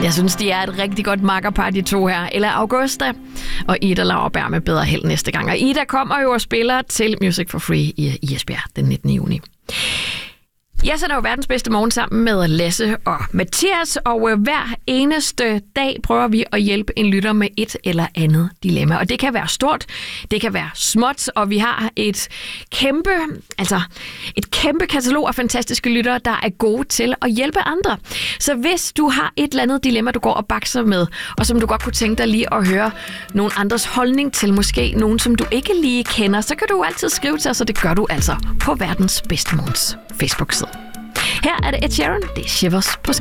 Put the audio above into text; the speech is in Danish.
Jeg synes, de er et rigtig godt makkerpar, de to her. Ella Augusta og Ida Lauerberg med bedre held næste gang. Og Ida kommer jo og spiller til Music for Free i Esbjerg den 19. juni. Jeg sender jo verdens bedste morgen sammen med Lasse og Mathias, og hver eneste dag prøver vi at hjælpe en lytter med et eller andet dilemma. Og det kan være stort, det kan være småt, og vi har et kæmpe katalog af fantastiske lyttere, der er gode til at hjælpe andre. Så hvis du har et eller andet dilemma, du går og bakser med, og som du godt kunne tænke dig lige at høre nogle andres holdning til, måske nogen, som du ikke lige kender, så kan du altid skrive til os, og det gør du altså på verdens bedste morgens Facebook-side. Her er det Ed Sheeran, det er Shivers på Sky.